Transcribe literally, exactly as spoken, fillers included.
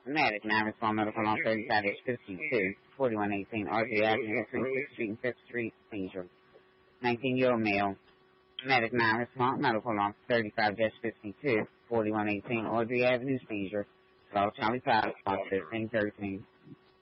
Medic, nine respond medical on thirty-five fifty-two, forty-one eighteen, Audrey Avenue, between sixth Street and fifth Street, seizure. nineteen-year-old male. Medic, nine respond medical on thirty-five fifty-two, forty-one eighteen, Audrey Avenue, seizure. Slow Charlie Pilot, fifteen thirteen.